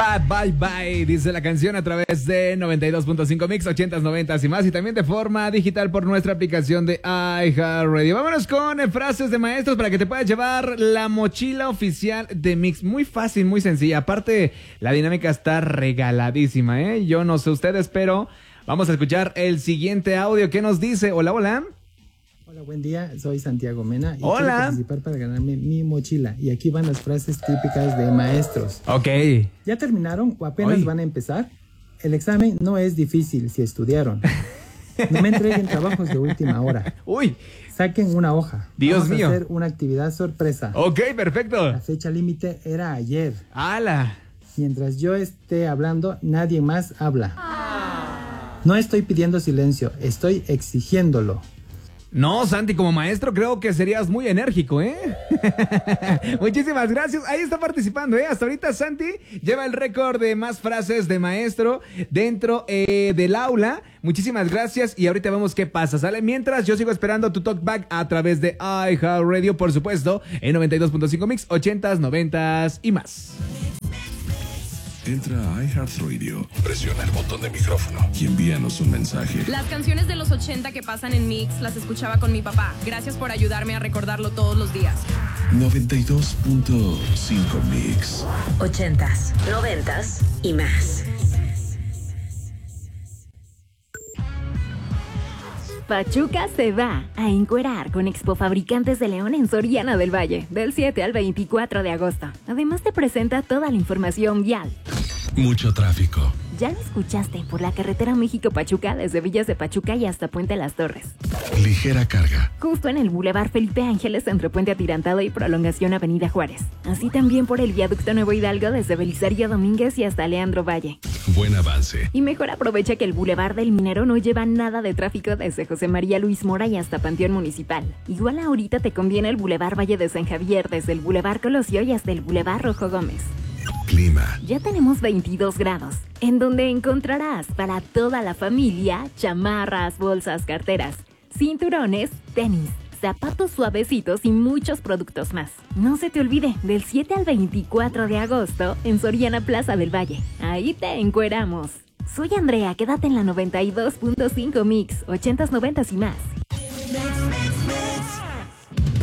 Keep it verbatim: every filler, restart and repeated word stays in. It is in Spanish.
Bye, bye, bye, dice la canción a través de noventa y dos punto cinco Mix, ochentas, noventas y más, y también de forma digital por nuestra aplicación de iHeartRadio. Vámonos con eh, frases de maestros para que te puedas llevar la mochila oficial de Mix. Muy fácil, muy sencilla. Aparte, la dinámica está regaladísima, ¿eh? Yo no sé ustedes, pero vamos a escuchar el siguiente audio. ¿Qué nos dice? Hola, hola. Hola, buen día, soy Santiago Mena y Hola. quiero participar para ganarme mi mochila. Y aquí van las frases típicas de maestros. Ok. ¿Ya terminaron o apenas Uy. van a empezar? El examen no es difícil si estudiaron. No me entreguen trabajos de última hora. Uy. Saquen una hoja. Dios Vamos mío. a hacer una actividad sorpresa. Ok, perfecto. La fecha límite era ayer. ¡Hala! Mientras yo esté hablando, nadie más habla. No estoy pidiendo silencio, estoy exigiéndolo. No, Santi, como maestro creo que serías muy enérgico, ¿eh? Muchísimas gracias. Ahí está participando, ¿eh? Hasta ahorita Santi lleva el récord de más frases de maestro dentro eh, del aula. Muchísimas gracias y ahorita vemos qué pasa, ¿sale? Mientras yo sigo esperando tu talkback a través de iHeartRadio, por supuesto, en noventa y dos punto cinco Mix, ochentas, noventas y más. Entra a iHeartRadio, presiona el botón de micrófono y envíanos un mensaje. Las canciones de los ochenta que pasan en Mix las escuchaba con mi papá. Gracias por ayudarme a recordarlo todos los días. noventa y dos punto cinco Mix. Ochentas, noventas y más. Pachuca se va a encuerar con Expo Fabricantes de León en Soriana del Valle, del siete al veinticuatro de agosto. Además te presenta toda la información vial. Mucho tráfico. Ya lo escuchaste por la carretera México-Pachuca desde Villas de Pachuca y hasta Puente Las Torres. Ligera carga. Justo en el Boulevard Felipe Ángeles entre Puente Atirantado y Prolongación Avenida Juárez. Así también por el Viaducto Nuevo Hidalgo desde Belisario Domínguez y hasta Leandro Valle. Buen avance. Y mejor aprovecha que el Boulevard del Minero no lleva nada de tráfico desde José María Luis Mora y hasta Panteón Municipal. Igual ahorita te conviene el Boulevard Valle de San Javier desde el Boulevard Colosio y hasta el Boulevard Rojo Gómez. Clima. Ya tenemos veintidós grados, en donde encontrarás para toda la familia chamarras, bolsas, carteras, cinturones, tenis, zapatos suavecitos y muchos productos más. No se te olvide, del siete al veinticuatro de agosto en Soriana Plaza del Valle. Ahí te encueramos. Soy Andrea, quédate en la noventa y dos punto cinco Mix, ochentas, noventas y más.